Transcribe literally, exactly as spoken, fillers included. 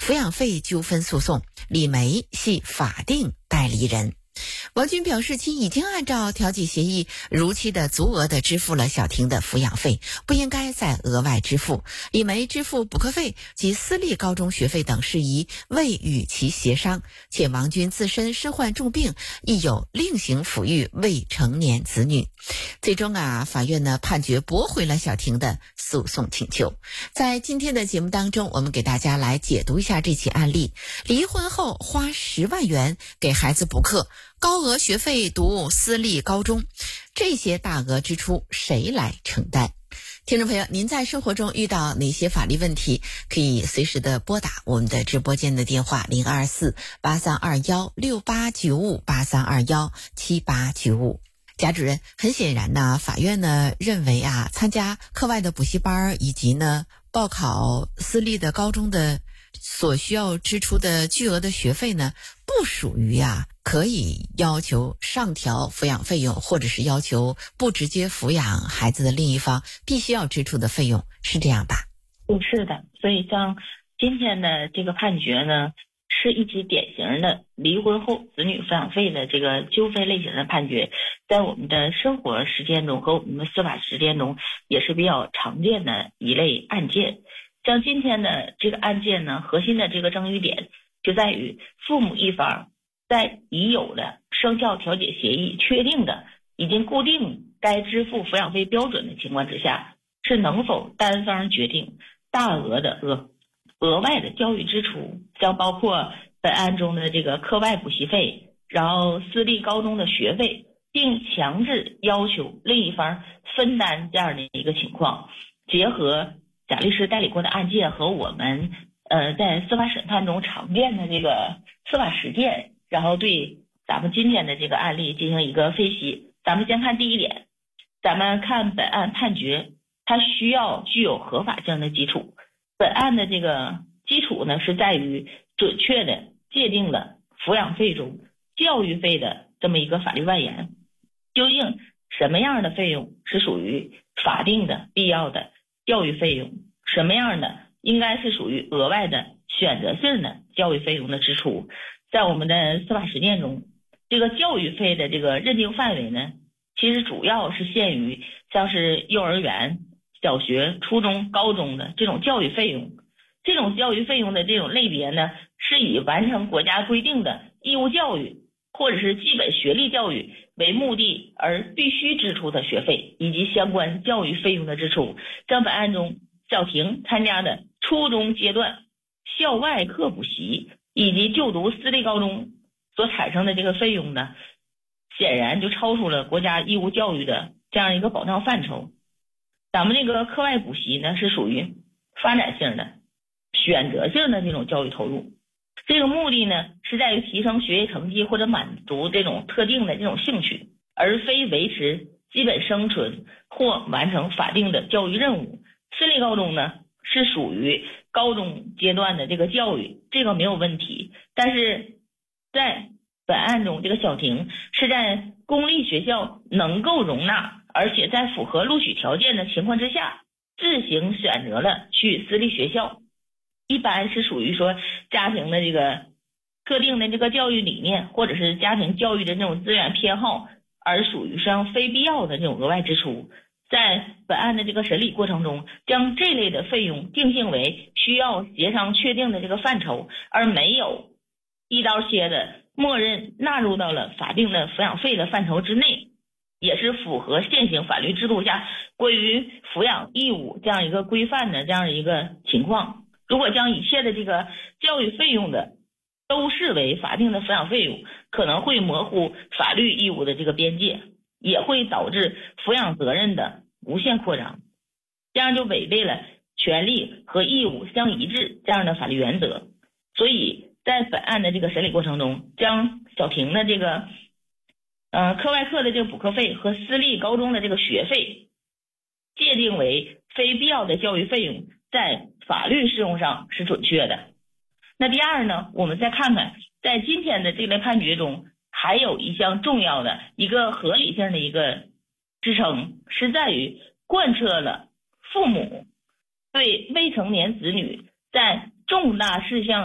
抚养费纠纷诉讼，李梅系法定代理人。王军表示，其已经按照调解协议如期的足额的支付了小婷的抚养费，不应该再额外支付。李梅支付补课费及私立高中学费等事宜未与其协商，且王军自身身患重病，亦有另行抚育未成年子女。最终啊，法院呢判决驳回了小婷的诉讼请求。在今天的节目当中，我们给大家来解读一下这起案例。离婚后花十万元给孩子补课，高额学费读私立高中，这些大额支出谁来承担？听众朋友，您在生活中遇到哪些法律问题，可以随时的拨打我们的直播间的电话零二四八三二幺六八九五八三二幺七八九五。贾主任，很显然呢，法院呢认为啊，参加课外的补习班以及呢报考私立的高中的所需要支出的巨额的学费呢，不属于啊可以要求上调抚养费用，或者是要求不直接抚养孩子的另一方必须要支出的费用，是这样吧？ 嗯，是的。所以像今天的这个判决呢，是一起典型的离婚后子女抚养费的这个纠纷类型的判决，在我们的生活实践中和我们的司法实践中也是比较常见的一类案件。像今天的这个案件呢，核心的这个争议点就在于父母一方在已有的生效调解协议确定的已经固定该支付抚养费标准的情况之下，是能否单方决定大额的额额外的教育支出，像包括本案中的这个课外补习费，然后私立高中的学费，并强制要求另一方分担这样的一个情况。结合贾律师代理过的案件和我们呃在司法审判中常见的这个司法实践，然后对咱们今天的这个案例进行一个分析。咱们先看第一点，咱们看本案判决，它需要具有合法性的基础。本案的这个基础呢，是在于准确的界定了抚养费中教育费的这么一个法律外延。究竟什么样的费用是属于法定的必要的教育费用，什么样的应该是属于额外的选择性的教育费用的支出？在我们的司法实践中，这个教育费的这个认定范围呢，其实主要是限于像是幼儿园、小学、初中、高中的这种教育费用。这种教育费用的这种类别呢，是以完成国家规定的义务教育或者是基本学历教育为目的而必须支出的学费以及相关教育费用的支出。像本案中小婷参加的初中阶段校外课补习以及就读私立高中所产生的这个费用呢，显然就超出了国家义务教育的这样一个保障范畴。咱们这个课外补习呢，是属于发展性的选择性的这种教育投入，这个目的呢是在于提升学业成绩或者满足这种特定的这种兴趣，而非维持基本生存或完成法定的教育任务。私立高中呢是属于高中阶段的这个教育，这个没有问题。但是在本案中，这个小婷是在公立学校能够容纳而且在符合录取条件的情况之下，自行选择了去私立学校。一般是属于说家庭的这个特定的这个教育理念或者是家庭教育的这种资源偏好，而属于上非必要的这种额外支出。在本案的这个审理过程中，将这类的费用定性为需要协商确定的这个范畴，而没有一刀切的默认纳入到了法定的抚养费的范畴之内，也是符合现行法律制度下关于抚养义务这样一个规范的这样一个情况。如果将一切的这个教育费用的都视为法定的抚养费用，可能会模糊法律义务的这个边界，也会导致抚养责任的无限扩张，这样就违背了权利和义务相一致这样的法律原则。所以在本案的这个审理过程中，将小婷的这个呃课外课的这个补课费和私立高中的这个学费界定为非必要的教育费用，在法律适用上是准确的。那第二呢，我们再看看在今天的这类判决中，还有一项重要的一个合理性的一个支撑，是在于贯彻了父母对未成年子女在重大事项